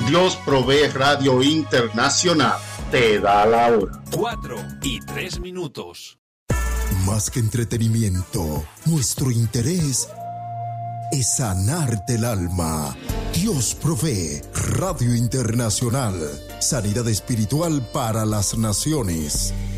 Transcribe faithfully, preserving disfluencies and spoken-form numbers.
Dios Provee Radio Internacional te da la hora. Cuatro y tres minutos. Más que entretenimiento, nuestro interés es sanarte el alma. Dios Provee Radio Internacional. Sanidad espiritual para las naciones.